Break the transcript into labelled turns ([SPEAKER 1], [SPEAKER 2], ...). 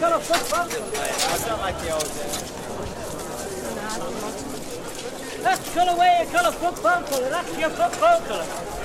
[SPEAKER 1] colour football colour.
[SPEAKER 2] I don't like the old
[SPEAKER 1] That's colour where you colour football colour. That's your football colour.